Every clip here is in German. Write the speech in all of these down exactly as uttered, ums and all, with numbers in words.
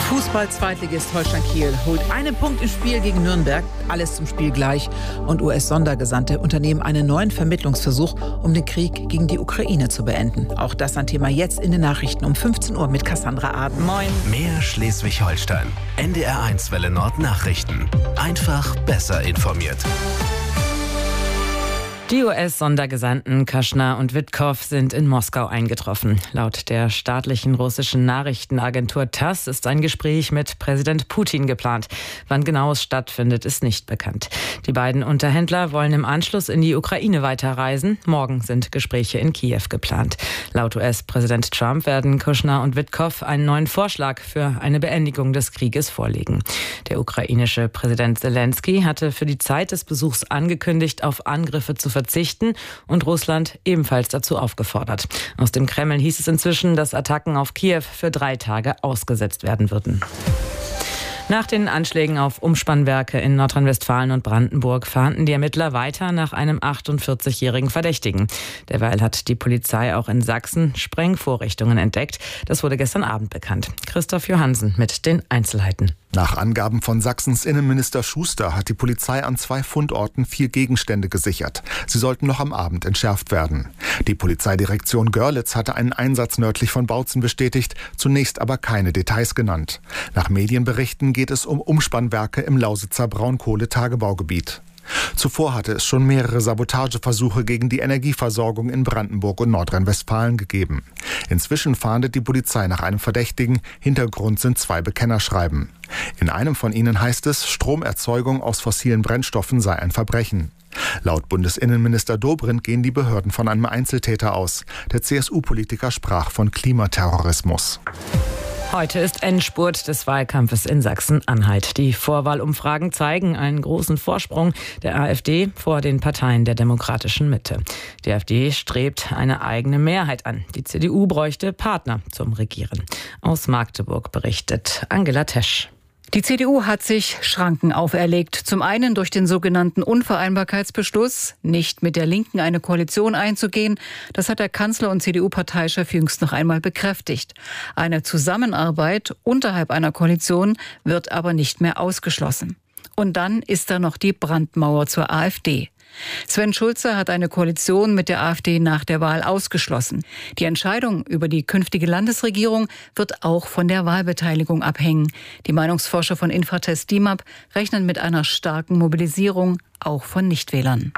Fußball-Zweitligist Holstein Kiel holt einen Punkt im Spiel gegen Nürnberg. Alles zum Spiel gleich. Und U S-Sondergesandte unternehmen einen neuen Vermittlungsversuch, um den Krieg gegen die Ukraine zu beenden. Auch das ein Thema jetzt in den Nachrichten um fünfzehn Uhr mit Cassandra Aden. Moin. Mehr Schleswig-Holstein. N D R eins Welle Nord Nachrichten. Einfach besser informiert. Die U S-Sondergesandten Kushner und Witkow sind in Moskau eingetroffen. Laut der staatlichen russischen Nachrichtenagentur TASS ist ein Gespräch mit Präsident Putin geplant. Wann genau es stattfindet, ist nicht bekannt. Die beiden Unterhändler wollen im Anschluss in die Ukraine weiterreisen. Morgen sind Gespräche in Kiew geplant. Laut U S-Präsident Trump werden Kushner und Witkow einen neuen Vorschlag für eine Beendigung des Krieges vorlegen. Der ukrainische Präsident Zelensky hatte für die Zeit des Besuchs angekündigt, auf Angriffe zu verzichten und Russland ebenfalls dazu aufgefordert. Aus dem Kreml hieß es inzwischen, dass Attacken auf Kiew für drei Tage ausgesetzt werden würden. Nach den Anschlägen auf Umspannwerke in Nordrhein-Westfalen und Brandenburg fahnden die Ermittler weiter nach einem achtundvierzigjährigen Verdächtigen. Derweil hat die Polizei auch in Sachsen Sprengvorrichtungen entdeckt. Das wurde gestern Abend bekannt. Christoph Johansen mit den Einzelheiten. Nach Angaben von Sachsens Innenminister Schuster hat die Polizei an zwei Fundorten vier Gegenstände gesichert. Sie sollten noch am Abend entschärft werden. Die Polizeidirektion Görlitz hatte einen Einsatz nördlich von Bautzen bestätigt, zunächst aber keine Details genannt. Nach Medienberichten geht es um Umspannwerke im Lausitzer Braunkohletagebaugebiet. Zuvor hatte es schon mehrere Sabotageversuche gegen die Energieversorgung in Brandenburg und Nordrhein-Westfalen gegeben. Inzwischen fahndet die Polizei nach einem Verdächtigen. Hintergrund sind zwei Bekennerschreiben. In einem von ihnen heißt es, Stromerzeugung aus fossilen Brennstoffen sei ein Verbrechen. Laut Bundesinnenminister Dobrindt gehen die Behörden von einem Einzeltäter aus. Der C S U-Politiker sprach von Klimaterrorismus. Heute ist Endspurt des Wahlkampfes in Sachsen-Anhalt. Die Vorwahlumfragen zeigen einen großen Vorsprung der AfD vor den Parteien der demokratischen Mitte. Die AfD strebt eine eigene Mehrheit an. Die C D U bräuchte Partner zum Regieren. Aus Magdeburg berichtet Angela Tesch. Die C D U hat sich Schranken auferlegt. Zum einen durch den sogenannten Unvereinbarkeitsbeschluss, nicht mit der Linken eine Koalition einzugehen. Das hat der Kanzler und C D U-Parteichef jüngst noch einmal bekräftigt. Eine Zusammenarbeit unterhalb einer Koalition wird aber nicht mehr ausgeschlossen. Und dann ist da noch die Brandmauer zur AfD. Sven Schulze hat eine Koalition mit der AfD nach der Wahl ausgeschlossen. Die Entscheidung über die künftige Landesregierung wird auch von der Wahlbeteiligung abhängen. Die Meinungsforscher von Infratest DIMAP rechnen mit einer starken Mobilisierung, auch von Nichtwählern.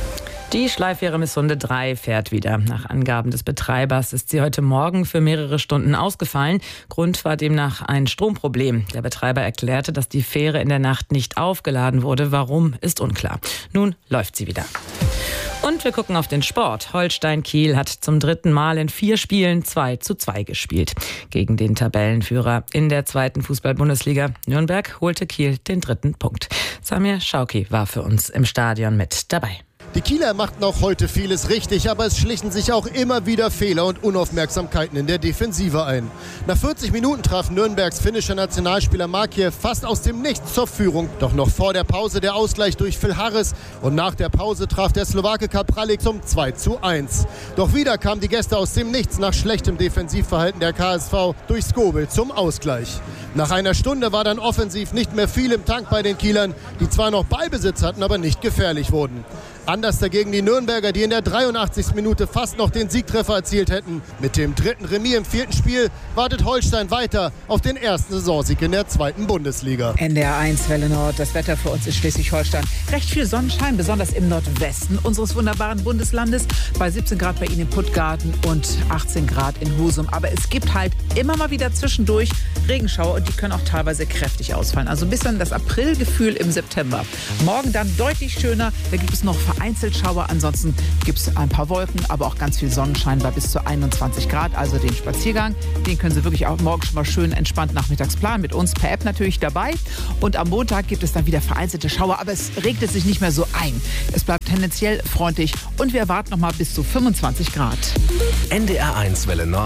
Die Schleifähre Missunde drei fährt wieder. Nach Angaben des Betreibers ist sie heute Morgen für mehrere Stunden ausgefallen. Grund war demnach ein Stromproblem. Der Betreiber erklärte, dass die Fähre in der Nacht nicht aufgeladen wurde. Warum, ist unklar. Nun läuft sie wieder. Und wir gucken auf den Sport. Holstein Kiel hat zum dritten Mal in vier Spielen zwei zu zwei gespielt. Gegen den Tabellenführer in der zweiten Fußball-Bundesliga Nürnberg holte Kiel den dritten Punkt. Samir Schauki war für uns im Stadion mit dabei. Die Kieler machten auch heute vieles richtig, aber es schlichen sich auch immer wieder Fehler und Unaufmerksamkeiten in der Defensive ein. Nach vierzig Minuten traf Nürnbergs finnischer Nationalspieler Markiev fast aus dem Nichts zur Führung. Doch noch vor der Pause der Ausgleich durch Phil Harris und nach der Pause traf der Slowake Kapralik zum zwei zu eins. Doch wieder kamen die Gäste aus dem Nichts nach schlechtem Defensivverhalten der K S V durch Skobel zum Ausgleich. Nach einer Stunde war dann offensiv nicht mehr viel im Tank bei den Kielern, die zwar noch Ballbesitz hatten, aber nicht gefährlich wurden. Anders dagegen die Nürnberger, die in der dreiundachtzigsten Minute fast noch den Siegtreffer erzielt hätten. Mit dem dritten Remis im vierten Spiel wartet Holstein weiter auf den ersten Saisonsieg in der zweiten Bundesliga. N D R eins Welle Nord, das Wetter für uns in Schleswig-Holstein. Recht viel Sonnenschein, besonders im Nordwesten unseres wunderbaren Bundeslandes. Bei siebzehn Grad bei Ihnen in Puttgarten und achtzehn Grad in Husum. Aber es gibt halt immer mal wieder zwischendurch Regenschauer und die können auch teilweise kräftig ausfallen. Also ein bisschen das Aprilgefühl im September. Morgen dann deutlich schöner, da gibt es noch vereinzelt Schauer. Ansonsten gibt es ein paar Wolken, aber auch ganz viel Sonnenschein bei bis zu einundzwanzig Grad. Also den Spaziergang, den können Sie wirklich auch morgen schon mal schön entspannt nachmittags planen. Mit uns per App natürlich dabei. Und am Montag gibt es dann wieder vereinzelte Schauer, aber es regnet sich nicht mehr so ein. Es bleibt tendenziell freundlich und wir erwarten noch mal bis zu fünfundzwanzig Grad. N D R eins Welle Nord.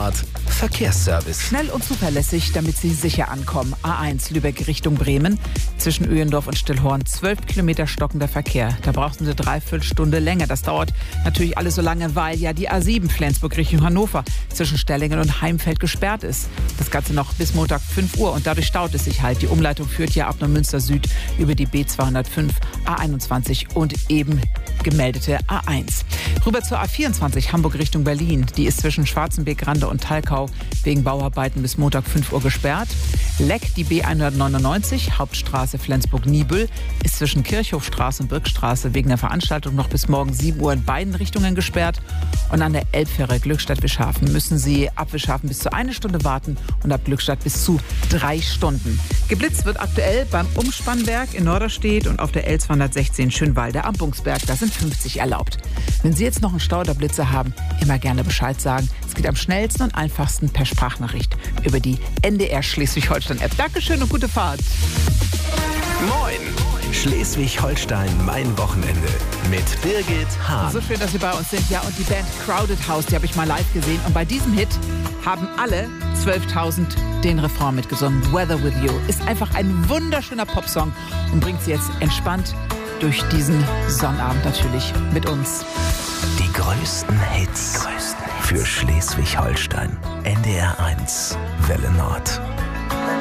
Verkehrsservice. Schnell und zuverlässig, damit Sie sicher ankommen. A eins Lübeck Richtung Bremen. Zwischen Öhendorf und Stillhorn zwölf Kilometer stockender Verkehr. Da braucht es eine Dreiviertelstunde länger. Das dauert natürlich alles so lange, weil ja die A sieben Flensburg Richtung Hannover zwischen Stellingen und Heimfeld gesperrt ist. Das Ganze noch bis Montag fünf Uhr und dadurch staut es sich halt. Die Umleitung führt ja ab Neumünster Süd über die B zweihundertfünf, A einundzwanzig und eben gemeldete A eins. Rüber zur A vierundzwanzig Hamburg Richtung Berlin. Die ist zwischen Schwarzenberg, Rande und Talkau wegen Bauarbeiten bis Montag fünf Uhr gesperrt. Leck, die B hundertneunundneunzig, Hauptstraße Flensburg-Niebüll, ist zwischen Kirchhofstraße und Birkstraße wegen der Veranstaltung noch bis morgen sieben Uhr in beiden Richtungen gesperrt. Und an der Elbfähre Glückstadt-Wischhafen müssen Sie ab Wischhafen bis zu eine Stunde warten und ab Glückstadt bis zu drei Stunden. Geblitzt wird aktuell beim Umspannwerk in Norderstedt und auf der L zweihundertsechzehn Schönwalde am Bungsberg. Da sind fünfzig erlaubt. Wenn Sie jetzt noch einen Stau oder Blitzer haben, immer gerne Bescheid sagen. Es geht am schnellsten und einfachsten per Sprachnachricht über die N D R Schleswig-Holstein-App. Dankeschön und gute Fahrt. Moin! Schleswig-Holstein, mein Wochenende mit Birgit Hahn. So schön, dass Sie bei uns sind. Ja, und die Band Crowded House, die habe ich mal live gesehen. Und bei diesem Hit haben alle zwölftausend den Refrain mitgesungen. Weather With You ist einfach ein wunderschöner Popsong und bringt Sie jetzt entspannt durch diesen Sonnabend natürlich mit uns. Die größten Hits, die größten Hits für Schleswig-Holstein. N D R eins, Welle Nord.